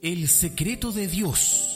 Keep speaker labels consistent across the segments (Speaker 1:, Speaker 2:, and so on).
Speaker 1: El secreto de Dios.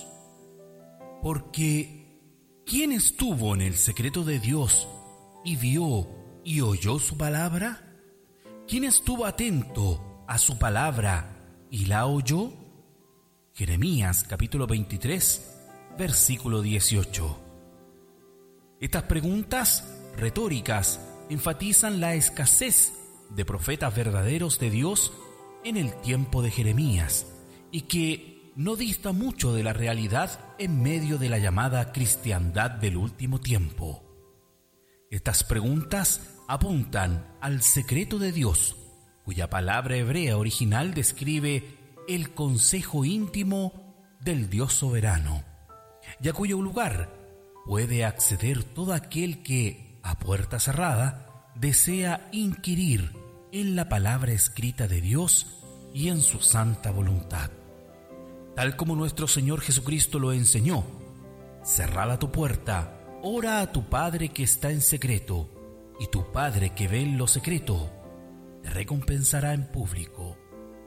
Speaker 1: Porque ¿quién estuvo en el secreto de Dios y vio y oyó su palabra? ¿Quién estuvo atento a su palabra y la oyó? Jeremías capítulo 23, versículo 18. Estas preguntas retóricas enfatizan la escasez de profetas verdaderos de Dios en el tiempo de Jeremías y que no dista mucho de la realidad en medio de la llamada cristiandad del último tiempo. Estas preguntas apuntan al secreto de Dios, cuya palabra hebrea original describe el consejo íntimo del Dios soberano, y a cuyo lugar puede acceder todo aquel que, a puerta cerrada, desea inquirir en la palabra escrita de Dios y en su santa voluntad. Tal como nuestro Señor Jesucristo lo enseñó: cerrada tu puerta, ora a tu Padre que está en secreto, y tu Padre que ve en lo secreto te recompensará en público.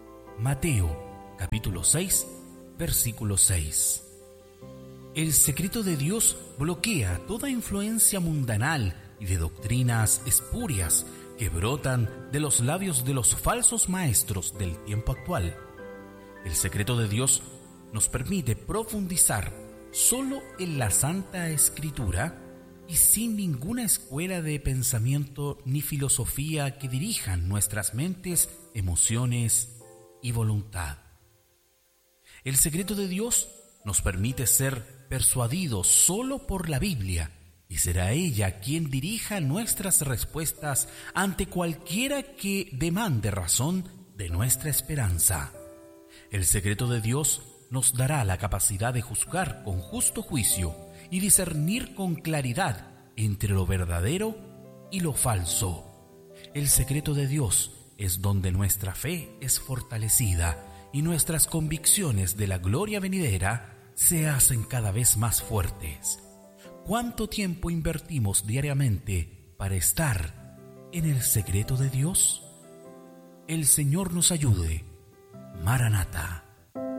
Speaker 1: Mateo capítulo 6, versículo 6. El secreto de Dios bloquea toda influencia mundanal y de doctrinas espurias que brotan de los labios de los falsos maestros del tiempo actual. El secreto de Dios nos permite profundizar solo en la Santa Escritura y sin ninguna escuela de pensamiento ni filosofía que dirijan nuestras mentes, emociones y voluntad. El secreto de Dios nos permite ser persuadidos solo por la Biblia, y será ella quien dirija nuestras respuestas ante cualquiera que demande razón de nuestra esperanza. El secreto de Dios nos dará la capacidad de juzgar con justo juicio y discernir con claridad entre lo verdadero y lo falso. El secreto de Dios es donde nuestra fe es fortalecida y nuestras convicciones de la gloria venidera se hacen cada vez más fuertes. ¿Cuánto tiempo invertimos diariamente para estar en el secreto de Dios? El Señor nos ayude. Maranatha.